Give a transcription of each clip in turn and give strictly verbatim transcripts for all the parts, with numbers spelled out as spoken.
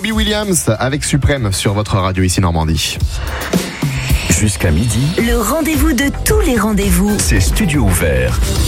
Robbie Williams avec Suprême sur votre radio ici Normandie. Jusqu'à midi, le rendez-vous de tous les rendez-vous. C'est Studio Ouvert.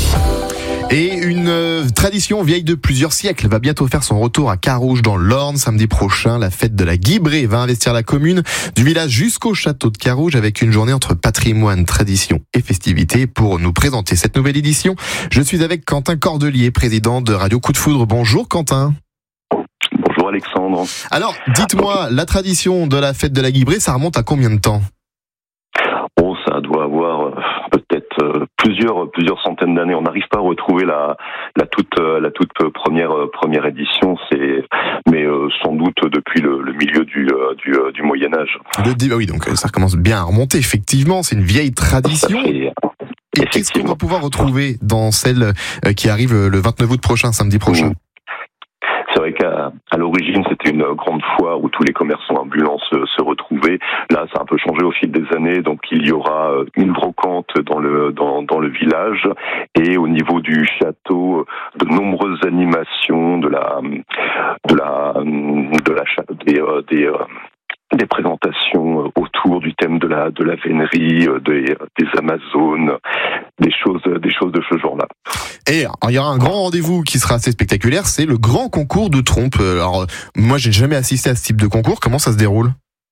Et une euh, tradition vieille de plusieurs siècles va bientôt faire son retour à Carouge dans l'Orne. Samedi prochain, la fête de la Guibrée va investir la commune du village jusqu'au château de Carouge avec une journée entre patrimoine, tradition et festivités. Pour nous présenter cette nouvelle édition, je suis avec Quentin Cordelier, président de Radio Coup de Foudre. Bonjour Quentin. Bonjour Alexandre. Alors, dites-moi, la tradition de la fête de la Guibrée, ça remonte à combien de temps ? Oh, ça doit avoir euh, peut-être euh, plusieurs plusieurs centaines d'années. On n'arrive pas à retrouver la la toute euh, la toute première euh, première édition. C'est mais euh, sans doute depuis le, le milieu du euh, du, euh, du Moyen Âge. Le dé- bah oui, donc ça commence bien à remonter. Effectivement, c'est une vieille tradition. Et, Et qu'est-ce qu'on va pouvoir retrouver dans celle euh, qui arrive le vingt-neuf août prochain, samedi prochain ? C'est vrai qu'à à l'origine, c'était une grande foire où tous les commerçants ambulants se, se retrouvaient. Là, ça a un peu changé au fil des années. Donc, il y aura une brocante dans le dans, dans le village et au niveau du château, de nombreuses animations de la de la de la des des des présentations autour du thème de la de la vénerie, des des Amazones, des choses des choses de ce genre-là. Et il y aura un grand rendez-vous qui sera assez spectaculaire, c'est le grand concours de trompe. Alors moi j'ai jamais assisté à ce type de concours, comment ça se déroule ?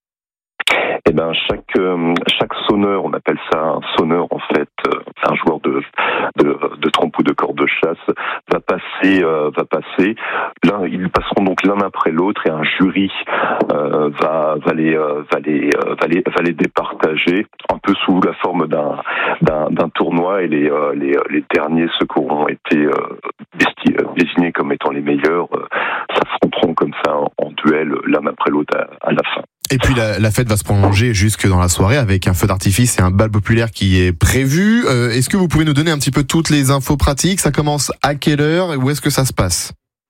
Eh ben chaque euh, chaque sonneur, on appelle ça un sonneur en fait, euh, un joueur de, de de trompe ou de corde de chasse va passer euh, va passer. L'un, ils passeront donc l'un après l'autre et un jury euh, va va les euh, va les euh, va les va les départager un peu sous la forme d'un d'un d'un tournoi et les euh, les les derniers ceux qui auront été euh, desti- désignés comme étant les meilleurs euh, s'affronteront comme ça en, en duel l'un après l'autre à, à la fin. Et puis la, la fête va se prolonger jusque dans la soirée avec un feu d'artifice et un bal populaire qui est prévu. Euh, est-ce que vous pouvez nous donner un petit peu toutes les infos pratiques ? Ça commence à quelle heure et où est-ce que ça se passe ?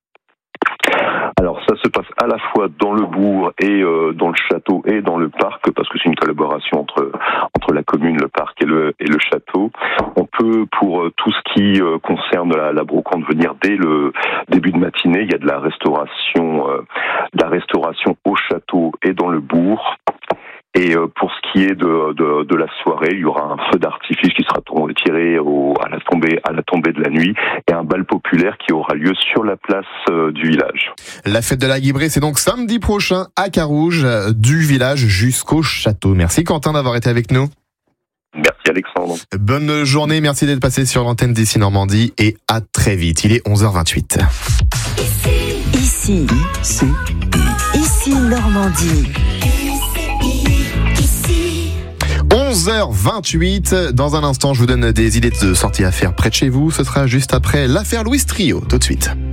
Alors ça se passe à la fois dans le bourg et euh, dans le château et dans le parc parce que c'est une collaboration entre entre la commune, le parc et le et le château. On peut pour euh, tout ce qui euh, concerne la, la brocante venir dès le début de matinée. Il y a de la restauration, euh, de la restauration au château et dans le bourg. Et pour ce qui est de, de, de la soirée, il y aura un feu d'artifice qui sera tiré au, à la tombée à la tombée de la nuit et un bal populaire qui aura lieu sur la place du village. La fête de la Guibrée, c'est donc samedi prochain à Carouge, du village jusqu'au château. Merci Quentin d'avoir été avec nous. Merci Alexandre. Bonne journée, merci d'être passé sur l'antenne d'ici Normandie et à très vite. Il est onze heures vingt-huit. Ici, ici, ici Normandie. onze heures vingt-huit, dans un instant je vous donne des idées de sorties à faire près de chez vous, ce sera juste après l'affaire Louis Trio, tout de suite.